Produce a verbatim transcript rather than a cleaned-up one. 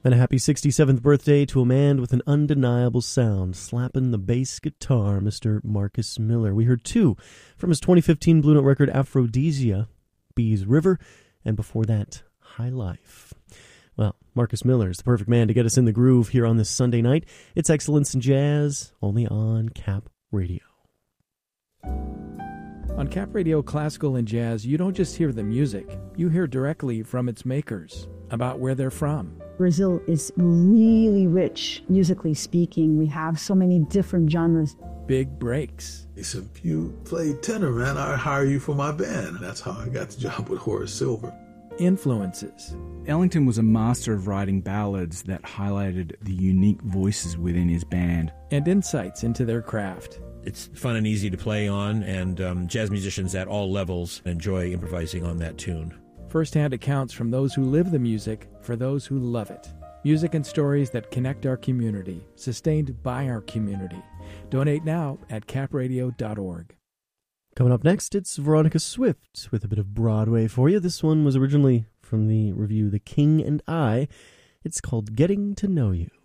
And a happy sixty-seventh birthday to a man with an undeniable sound, slapping the bass guitar, Mister Marcus Miller. We heard two from his twenty fifteen Blue Note record, Aphrodisia, Bees River, and before that, High Life. Well, Marcus Miller is the perfect man to get us in the groove here on this Sunday night. It's Excellence in Jazz, only on Cap Radio. On Cap Radio Classical and Jazz, you don't just hear the music, you hear directly from its makers, about where they're from. Brazil is really rich, musically speaking. We have so many different genres. Big breaks. He said, if you play tenor, man, I'll hire you for my band. That's how I got the job with Horace Silver. Influences. Ellington was a master of writing ballads that highlighted the unique voices within his band. And insights into their craft. It's fun and easy to play on, and um, jazz musicians at all levels enjoy improvising on that tune. First-hand accounts from those who live the music for those who love it. Music and stories that connect our community, sustained by our community. Donate now at cap radio dot org. Coming up next, it's Veronica Swift with a bit of Broadway for you. This one was originally from the review The King and I. It's called Getting to Know You.